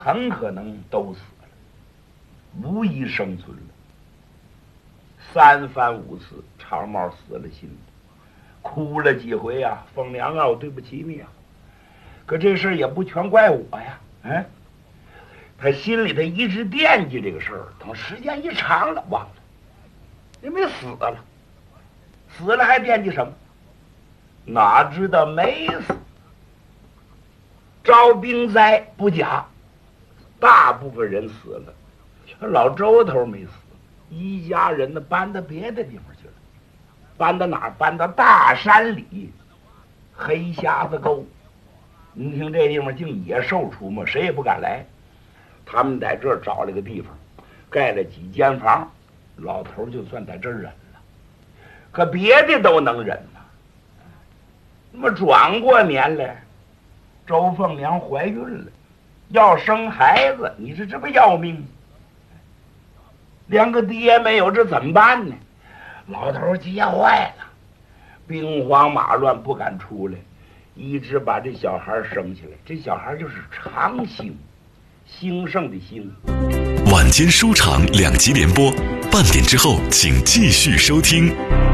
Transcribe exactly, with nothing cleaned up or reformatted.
很可能都死了，无一生存了。三番五次，长毛死了心，哭了几回啊，凤娘啊，我对不起你啊。可这事儿也不全怪我呀，嗯，他心里头一直惦记这个事儿，等时间一长了，忘了，因为死了，死了还惦记什么？哪知道没死。招兵灾不假，大部分人死了，这老周头没死，一家人呢搬到别的地方去了，搬到哪儿？搬到大山里，黑瞎子沟。你听这地方净野兽出没，谁也不敢来。他们在这儿找了个地方，盖了几间房，老头就算在这儿忍了，可别的都能忍呐。那么转过年来，周凤娘怀孕了，要生孩子，你说这不要命？连个爹没有，这怎么办呢？老头急坏了，兵荒马乱，不敢出来，一直把这小孩生下来。这小孩就是长兴，兴盛的兴。 晚间书场两集连播，半点之后请继续收听。